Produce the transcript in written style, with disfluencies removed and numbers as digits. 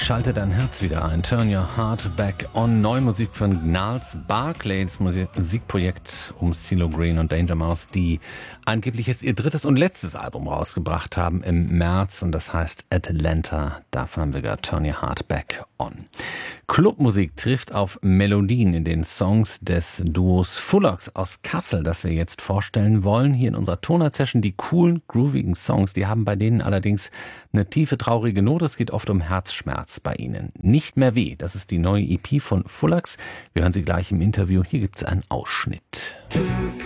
Schalte dein Herz wieder ein. Turn your heart back on. Neue Musik von Gnarls Barkley, das Musikprojekt um CeeLo Green und Danger Mouse, die angeblich jetzt ihr drittes und letztes Album rausgebracht haben im März, und das heißt Atlanta. Davon haben wir gehört, Turn your heart back on. Clubmusik trifft auf Melodien in den Songs des Duos Fullux aus Kassel, das wir jetzt vorstellen wollen. Hier in unserer Tonart-Session die coolen, groovigen Songs, die haben bei denen allerdings eine tiefe, traurige Note. Es geht oft um Herzschmerz bei ihnen. Nicht mehr weh, das ist die neue EP von Fullux. Wir hören sie gleich im Interview. Hier gibt's einen Ausschnitt.